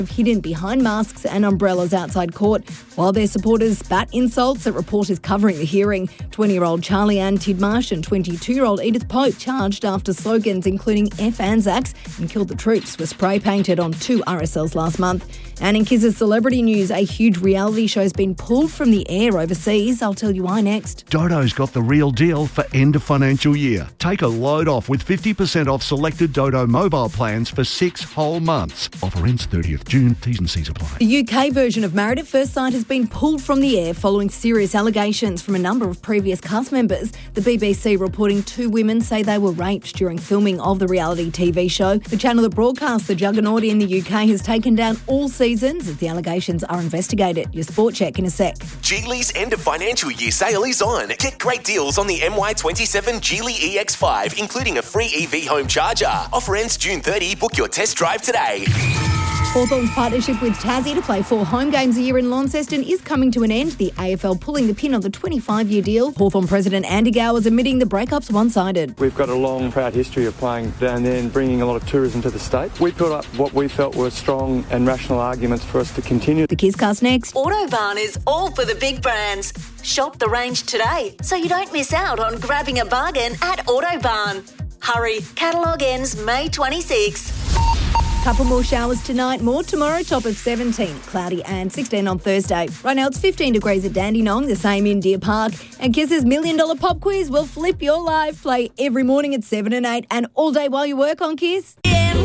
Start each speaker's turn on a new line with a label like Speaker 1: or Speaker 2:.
Speaker 1: hidden behind masks and umbrellas outside court, while their supporters spat insults at reporters covering the hearing. 20-year-old Charlie Ann Tidmarsh and 22-year-old Edith Pope charged after slogans including F Anzacs and Kill the Troops were spray-painted on 2 RSLs last month. And in Kiz's celebrity news, a huge reality show has been pulled from the air overseas. I'll tell you why next.
Speaker 2: Dodo's got the real deal for end of financial year. Take a load off with 50% off selected Dodo mobile plans for 6 whole months. Offer ends 30th June. T's and C's apply.
Speaker 1: The UK version of Married at First Sight has been pulled from the air following serious allegations from a number of previous cast members. The BBC reporting 2 women say they were raped during filming of the reality TV show. The channel that broadcasts the juggernaut in the UK has taken down all seasons as the allegations are investigated. Your sport check in a sec.
Speaker 3: Geely's end of financial year sale is on. Get great deals on the MY27 Geely EX5, including a free EV home charger. Offer ends June 30. Book your test drive today.
Speaker 1: Hawthorn's partnership with Tassie to play 4 home games a year in Launceston is coming to an end, the AFL pulling the pin on the 25-year deal. Hawthorn president Andy Gow is admitting the breakup's one-sided.
Speaker 4: We've got a long, proud history of playing down there and bringing a lot of tourism to the state. We put up what we felt were strong and rational arguments for us to continue.
Speaker 1: The Kizcast next.
Speaker 5: Autobarn is all for the big brands. Shop the range today so you don't miss out on grabbing a bargain at Autobarn. Hurry, catalogue ends May 26.
Speaker 1: Couple more showers tonight, more tomorrow, top of 17. Cloudy and 16 on Thursday. Right now it's 15 degrees at Dandenong, the same in Deer Park. And Kiss's $1 Million Pop Quiz will flip your life. Play every morning at 7 and 8 and all day while you work on Kiss.
Speaker 5: Yeah.